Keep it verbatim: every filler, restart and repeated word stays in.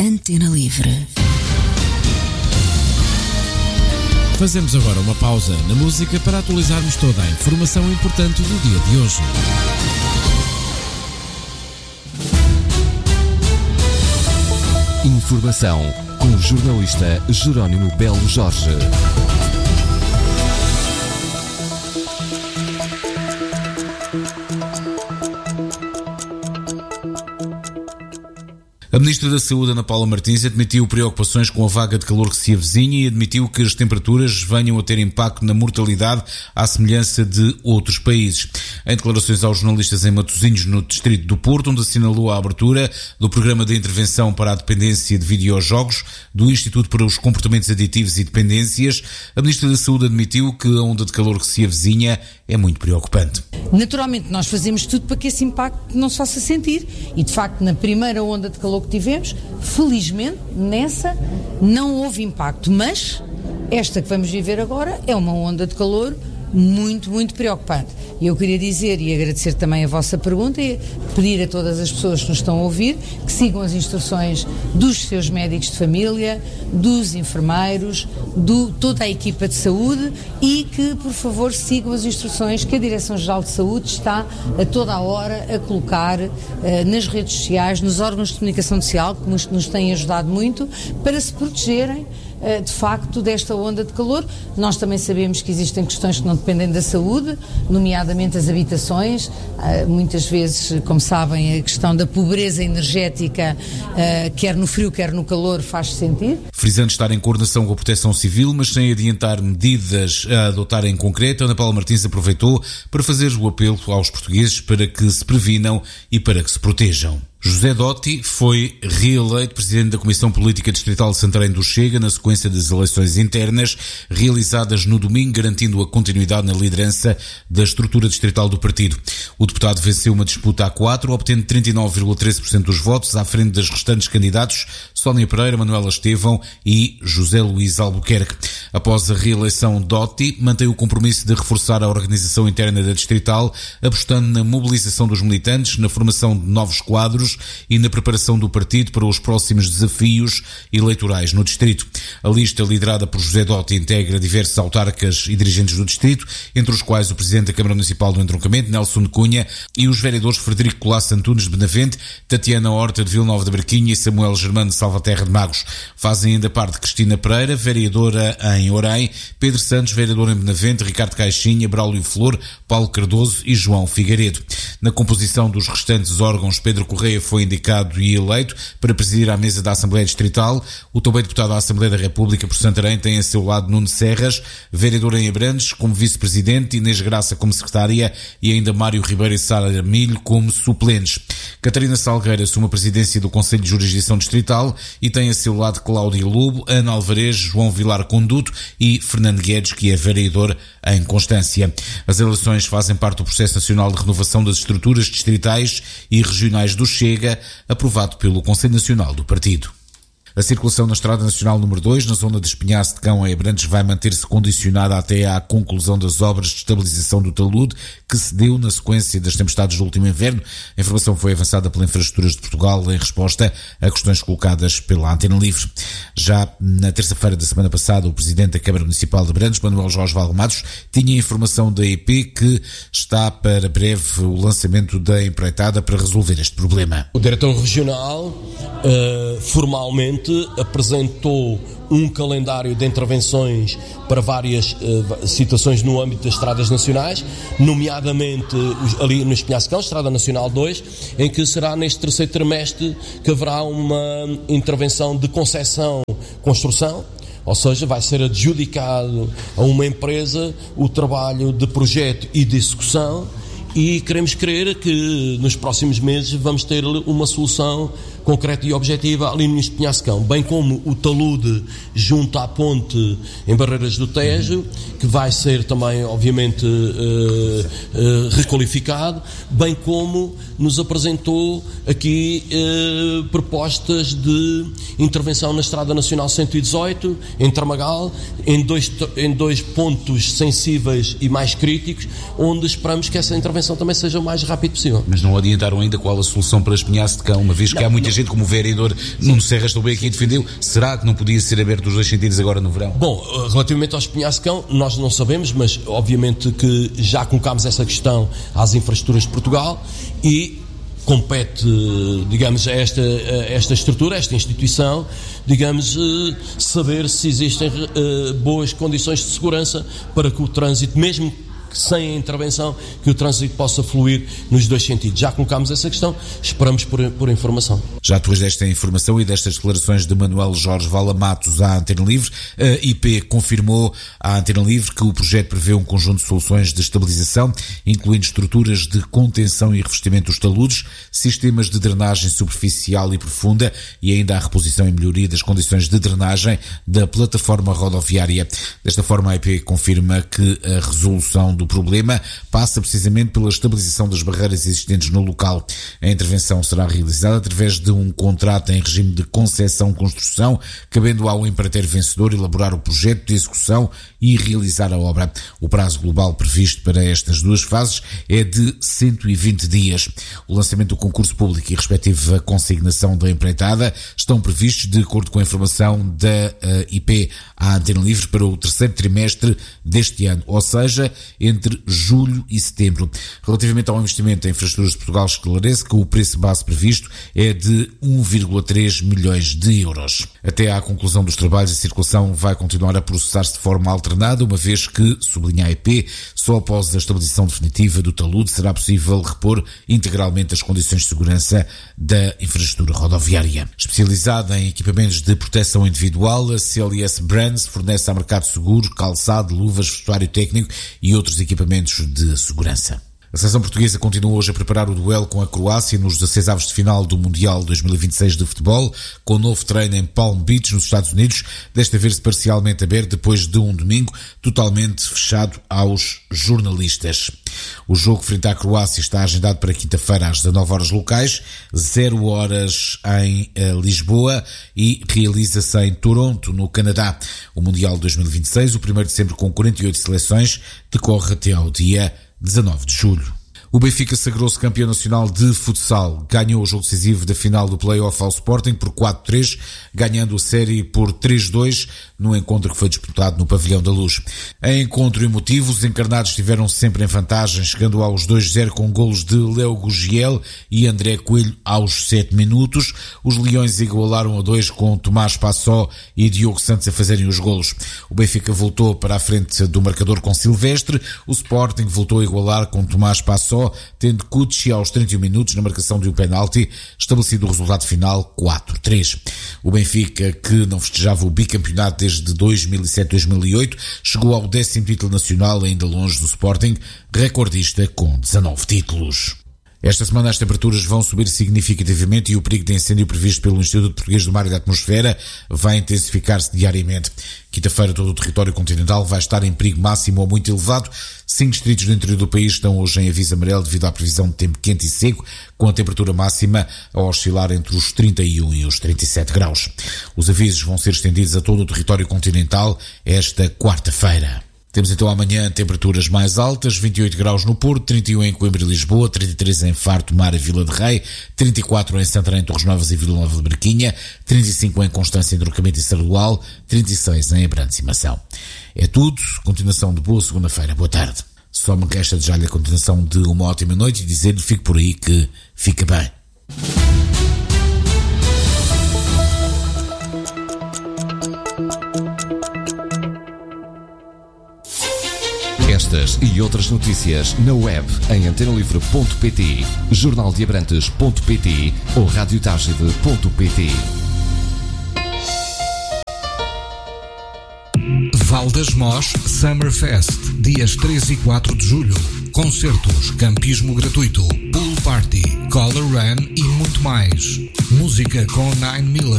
Antena Livre. Fazemos agora uma pausa na música para atualizarmos toda a informação importante do dia de hoje. Informação com o jornalista Jerónimo Belo Jorge. A Ministra da Saúde, Ana Paula Martins, admitiu preocupações com a vaga de calor que se avizinha e admitiu que as temperaturas venham a ter impacto na mortalidade à semelhança de outros países. Em declarações aos jornalistas em Matosinhos, no distrito do Porto, onde assinalou a abertura do Programa de Intervenção para a Dependência de Videojogos do Instituto para os Comportamentos Aditivos e Dependências, a Ministra da Saúde admitiu que a onda de calor que se avizinha é muito preocupante. Naturalmente, nós fazemos tudo para que esse impacto não se faça sentir e, de facto, na primeira onda de calor que tivemos, felizmente, nessa não houve impacto, mas esta que vamos viver agora é uma onda de calor muito, muito preocupante. E eu queria dizer e agradecer também a vossa pergunta e pedir a todas as pessoas que nos estão a ouvir que sigam as instruções dos seus médicos de família, dos enfermeiros, de toda a equipa de saúde e que, por favor, sigam as instruções que a Direção-Geral de Saúde está a toda a hora a colocar uh, nas redes sociais, nos órgãos de comunicação social, que nos, nos têm ajudado muito, para se protegerem de facto desta onda de calor. Nós também sabemos que existem questões que não dependem da saúde, nomeadamente as habitações, muitas vezes, como sabem, a questão da pobreza energética, quer no frio, quer no calor, faz-se sentir. Frisando estar em coordenação com a Proteção Civil, mas sem adiantar medidas a adotar em concreto, Ana Paula Martins aproveitou para fazer o apelo aos portugueses para que se previnam e para que se protejam. José Dotti foi reeleito presidente da Comissão Política Distrital de Santarém do Chega na sequência das eleições internas realizadas no domingo, garantindo a continuidade na liderança da estrutura distrital do partido. O deputado venceu uma disputa a quatro, obtendo trinta e nove vírgula treze por cento dos votos, à frente das restantes candidatos Sónia Pereira, Manuela Estevão e José Luís Albuquerque. Após a reeleição, Dotti mantém o compromisso de reforçar a organização interna da distrital, apostando na mobilização dos militantes, na formação de novos quadros e na preparação do partido para os próximos desafios eleitorais no distrito. A lista liderada por José Dotti integra diversos autarcas e dirigentes do distrito, entre os quais o presidente da Câmara Municipal do Entroncamento, Nelson de Cunha, e os vereadores Frederico Colasso Antunes de Benavente, Tatiana Horta de Vila Nova da Barquinha e Samuel Germano de Salvaterra de Magos. Fazem ainda parte Cristina Pereira, vereadora em Orém, Pedro Santos, vereador em Benavente, Ricardo Caixinha, Braulio Flor, Paulo Cardoso e João Figueiredo. Na composição dos restantes órgãos, Pedro Correia foi indicado e eleito para presidir à mesa da Assembleia Distrital. O também deputado à Assembleia da República por Santarém tem a seu lado Nuno Serras, vereador em Abrantes, como vice-presidente, Inês Graça como secretária e ainda Mário Ribeiro e Sara Milho como suplentes. Catarina Salgueira assume a presidência do Conselho de Jurisdição Distrital e tem a seu lado Cláudia Lobo, Ana Alvarez, João Vilar Conduto e Fernando Guedes, que é vereador em Constância. As eleições fazem parte do processo nacional de renovação das estruturas distritais e regionais do Chega, aprovado pelo Conselho Nacional do Partido. A circulação na Estrada Nacional número dois, na zona de Espinhaço de Cão em Abrantes, vai manter-se condicionada até à conclusão das obras de estabilização do talude, que se deu na sequência das tempestades do último inverno. A informação foi avançada pela Infraestruturas de Portugal em resposta a questões colocadas pela Antena Livre. Já na terça-feira da semana passada, o Presidente da Câmara Municipal de Abrantes, Manuel Jorge Valmatos, tinha informação da E P que está para breve o lançamento da empreitada para resolver este problema. O Diretor Regional, uh, formalmente, apresentou um calendário de intervenções para várias uh, situações no âmbito das estradas nacionais, nomeadamente ali no Espinhaço-Cão, Estrada Nacional dois, em que será neste terceiro trimestre que haverá uma intervenção de concessão, construção, ou seja, vai ser adjudicado a uma empresa o trabalho de projeto e de execução, e queremos crer que nos próximos meses vamos ter uma solução concreta e objetiva ali no Espinhaço-Cão, bem como o talude junto à ponte em Barreiras do Tejo, que vai ser também, obviamente, uh, uh, requalificado, bem como nos apresentou aqui uh, propostas de intervenção na Estrada Nacional cento e dezoito, em Tramagal, em dois, em dois pontos sensíveis e mais críticos, onde esperamos que essa intervenção intervenção também seja o mais rápido possível. Mas não adiantaram ainda qual a solução para Espinhaço de Cão, uma vez que não, há muita não. gente, como o vereador Nuno Serra estou bem aqui defendeu, será que não podia ser aberto os dois sentidos agora no verão? Bom, relativamente ao Espinhaço de Cão, nós não sabemos, mas obviamente que já colocámos essa questão às infraestruturas de Portugal e compete, digamos, a esta, a esta estrutura, a esta instituição, digamos, saber se existem boas condições de segurança para que o trânsito, mesmo sem a intervenção, que o trânsito possa fluir nos dois sentidos. Já colocámos essa questão, esperamos por, por informação. Já depois desta informação e destas declarações de Manuel Jorge Vala Matos à Antena Livre, a I P confirmou à Antena Livre que o projeto prevê um conjunto de soluções de estabilização, incluindo estruturas de contenção e revestimento dos taludes, sistemas de drenagem superficial e profunda e ainda a reposição e melhoria das condições de drenagem da plataforma rodoviária. Desta forma, a I P confirma que a resolução do O problema passa precisamente pela estabilização das barreiras existentes no local. A intervenção será realizada através de um contrato em regime de concessão-construção, cabendo ao empreiteiro vencedor elaborar o projeto de execução e realizar a obra. O prazo global previsto para estas duas fases é de cento e vinte dias. O lançamento do concurso público e respectiva consignação da empreitada estão previstos, de acordo com a informação da I P à Antena Livre, para o terceiro trimestre deste ano, ou seja, entre julho e setembro. Relativamente ao investimento em infraestruturas de Portugal, esclarece que o preço base previsto é de um vírgula três milhões de euros. Até à conclusão dos trabalhos, a circulação vai continuar a processar-se de forma alternada, uma vez que, sublinha a I P, só após a estabilização definitiva do talude será possível repor integralmente as condições de segurança da infraestrutura rodoviária. Especializada em equipamentos de proteção individual, a C L S Brands fornece ao mercado seguro, calçado, luvas, vestuário técnico e outros equipamentos de segurança. A seleção portuguesa continua hoje a preparar o duelo com a Croácia nos dezasseis avos de final do Mundial dois mil e vinte e seis de futebol, com novo treino em Palm Beach, nos Estados Unidos, desta vez parcialmente aberto depois de um domingo totalmente fechado aos jornalistas. O jogo frente à Croácia está agendado para quinta-feira às dezanove horas locais, zero horas em uh, Lisboa, e realiza-se em Toronto, no Canadá. O Mundial dois mil e vinte e seis, o primeiro de sempre com quarenta e oito seleções, decorre até ao dia dezanove de julho. O Benfica sagrou-se campeão nacional de futsal. Ganhou o jogo decisivo da final do play-off ao Sporting por quatro a três, ganhando a série por três a dois no encontro que foi disputado no Pavilhão da Luz. Em encontro emotivo, os encarnados estiveram sempre em vantagem, chegando aos dois a zero com golos de Léo Gugiel e André Coelho aos sete minutos. Os Leões igualaram a dois com Tomás Passó e Diogo Santos a fazerem os golos. O Benfica voltou para a frente do marcador com Silvestre. O Sporting voltou a igualar com Tomás Passó, tendo Cucci aos trinta e um minutos na marcação de um penalti, estabelecido o resultado final quatro a três. O Benfica, que não festejava o bicampeonato desde dois mil e sete a dois mil e oito, chegou ao décimo título nacional, ainda longe do Sporting, recordista com dezanove títulos. Esta semana as temperaturas vão subir significativamente e o perigo de incêndio previsto pelo Instituto Português do Mar e da Atmosfera vai intensificar-se diariamente. Quinta-feira todo o território continental vai estar em perigo máximo ou muito elevado. Cinco distritos do interior do país estão hoje em aviso amarelo devido à previsão de tempo quente e seco, com a temperatura máxima a oscilar entre os trinta e um e os trinta e sete graus. Os avisos vão ser estendidos a todo o território continental esta quarta-feira. Temos então amanhã temperaturas mais altas, vinte e oito graus no Porto, trinta e um em Coimbra e Lisboa, trinta e três em Faro, Tomar e Vila de Rei, trinta e quatro em Santarém, Torres Novas e Vila Nova de Barquinha, trinta e cinco em Constância, Entroncamento e Sardual, trinta e seis em Abrantes e Mação. É tudo, continuação de boa segunda-feira, boa tarde. Só me resta desejar-lhe a continuação de uma ótima noite e dizer-lhe, fique por aí que fica bem. Estas e outras notícias na web em antena livre ponto pt, jornal de abrantes ponto pt ou rádio tagide ponto pt. Val das Mós Summerfest, dias três e quatro de julho. Concertos, campismo gratuito, pool party, color run e muito mais. Música com Nine Miller.